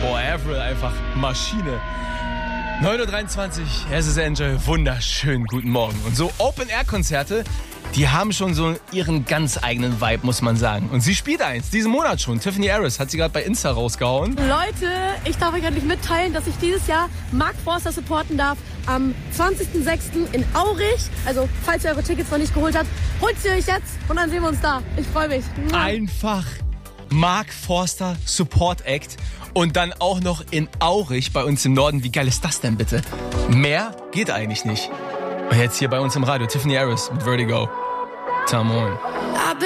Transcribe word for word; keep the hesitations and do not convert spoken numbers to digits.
Boah, Avril einfach Maschine. neun Uhr dreiundzwanzig, es ist Enjoy, wunderschön, guten Morgen. Und so Open-Air-Konzerte, die haben schon so ihren ganz eigenen Vibe, muss man sagen. Und sie spielt eins, diesen Monat schon. Tiffany Harris hat sie gerade bei Insta rausgehauen. Leute, ich darf euch endlich mitteilen, dass ich dieses Jahr Mark Forster supporten darf. Am zwanzigsten sechsten in Aurich. Also, falls ihr eure Tickets noch nicht geholt habt, holt sie euch jetzt und dann sehen wir uns da. Ich freue mich. Einfach Mark Forster Support Act und dann auch noch in Aurich bei uns im Norden. Wie geil ist das denn bitte? Mehr geht eigentlich nicht. Und jetzt hier bei uns im Radio Tiffany Harris mit Vertigo. Come on.